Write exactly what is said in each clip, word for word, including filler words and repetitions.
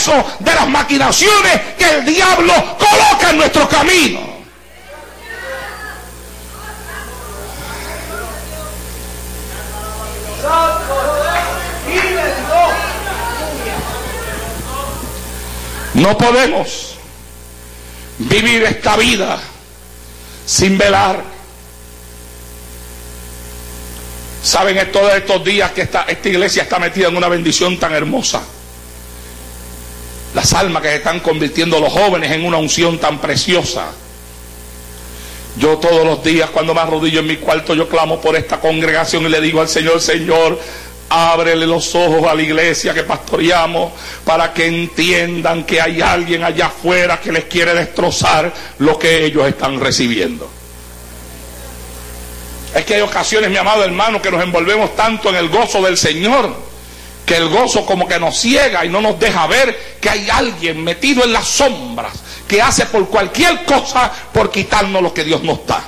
peso de las maquinaciones que el diablo coloca en nuestro camino. No podemos vivir esta vida sin velar. Saben, es todos estos días que esta, esta iglesia está metida en una bendición tan hermosa. Las almas que se están convirtiendo los jóvenes en una unción tan preciosa. Yo todos los días cuando me arrodillo en mi cuarto, yo clamo por esta congregación y le digo al Señor: Señor, ábrele los ojos a la iglesia que pastoreamos para que entiendan que hay alguien allá afuera que les quiere destrozar lo que ellos están recibiendo. Es que hay ocasiones, mi amado hermano, que nos envolvemos tanto en el gozo del Señor, que el gozo como que nos ciega y no nos deja ver que hay alguien metido en las sombras que hace por cualquier cosa por quitarnos lo que Dios nos da.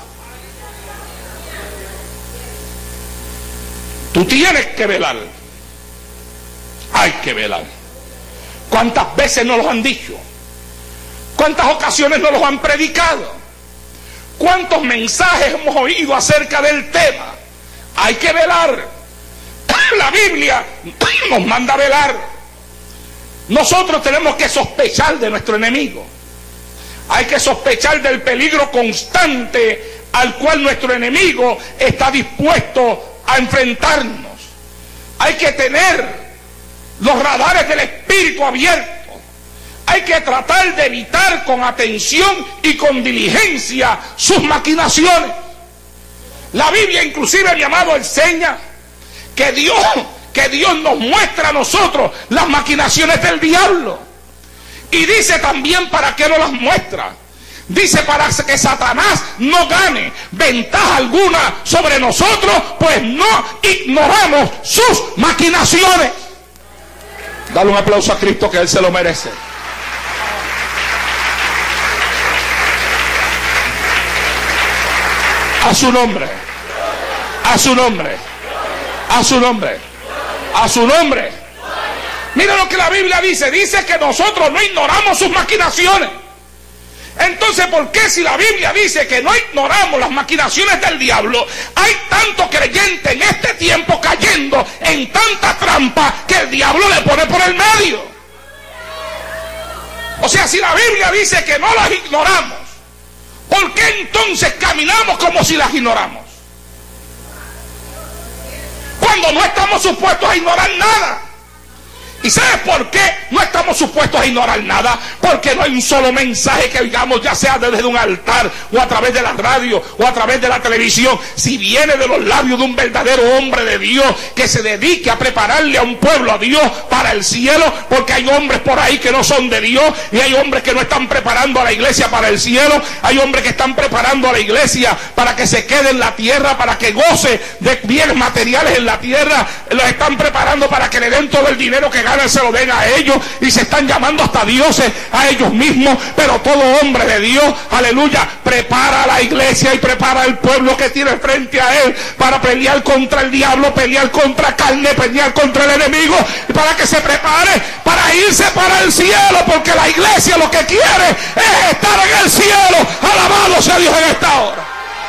Tú tienes que velar. Hay que velar. ¿Cuántas veces nos lo han dicho? ¿Cuántas ocasiones nos lo han predicado? ¿Cuántos mensajes hemos oído acerca del tema? Hay que velar. La Biblia nos manda a velar. Nosotros tenemos que sospechar de nuestro enemigo. Hay que sospechar del peligro constante al cual nuestro enemigo está dispuesto a enfrentarnos. Hay que tener los radares del espíritu abiertos. Hay que tratar de evitar con atención y con diligencia sus maquinaciones. La Biblia inclusive, mi amado, enseña que Dios, que Dios nos muestra a nosotros las maquinaciones del diablo. Y dice también para qué nos las muestra. Dice para que Satanás no gane ventaja alguna sobre nosotros, pues no ignoramos sus maquinaciones. Dale un aplauso a Cristo, que Él se lo merece. A su nombre, a su nombre, a su nombre, a su nombre. Mira lo que la Biblia dice. Dice que nosotros no ignoramos sus maquinaciones. Entonces, ¿por qué si la Biblia dice que no ignoramos las maquinaciones del diablo, hay tanto creyente en este tiempo cayendo en tanta trampa que el diablo le pone por el medio? O sea, si la Biblia dice que no las ignoramos, ¿por qué entonces caminamos como si las ignoramos? Cuando no estamos supuestos a ignorar nada. ¿Y sabes por qué no estamos supuestos a ignorar nada? Porque no hay un solo mensaje que digamos, ya sea desde un altar o a través de la radio o a través de la televisión, si viene de los labios de un verdadero hombre de Dios que se dedique a prepararle a un pueblo a Dios para el cielo, porque hay hombres por ahí que no son de Dios y hay hombres que no están preparando a la iglesia para el cielo, hay hombres que están preparando a la iglesia para que se quede en la tierra, para que goce de bienes materiales en la tierra, los están preparando para que le den todo el dinero que ganan, se lo den a ellos, y se están llamando hasta dioses a ellos mismos. Pero todo hombre de Dios, aleluya, prepara a la iglesia y prepara al pueblo que tiene frente a él para pelear contra el diablo, pelear contra carne, pelear contra el enemigo, para que se prepare para irse para el cielo, porque la iglesia lo que quiere es estar en el cielo. Alabado sea Dios en esta hora.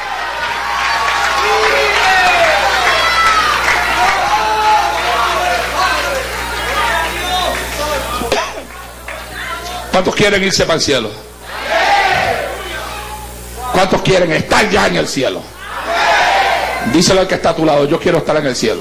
¿Cuántos quieren irse para el cielo? ¿Cuántos quieren estar ya en el cielo? Díselo al que está a tu lado: yo quiero estar en el cielo.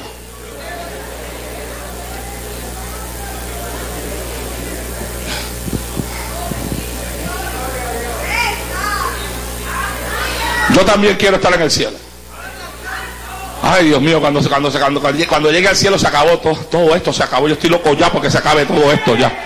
Yo también quiero estar en el cielo. Ay, Dios mío, cuando, cuando, cuando, cuando llegue al cielo se acabó todo, todo esto, se acabó. Yo estoy loco ya porque se acabe todo esto ya.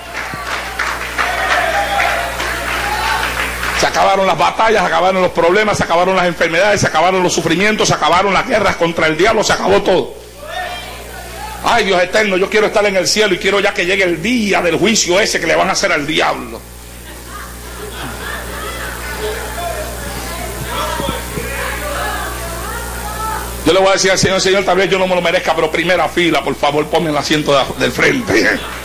Se acabaron las batallas, se acabaron los problemas, se acabaron las enfermedades, se acabaron los sufrimientos, se acabaron las guerras contra el diablo, se acabó todo. Ay, Dios eterno, yo quiero estar en el cielo y quiero ya que llegue el día del juicio ese que le van a hacer al diablo. Yo le voy a decir al Señor: Señor, tal vez yo no me lo merezca, pero primera fila, por favor, ponme el asiento de, del frente.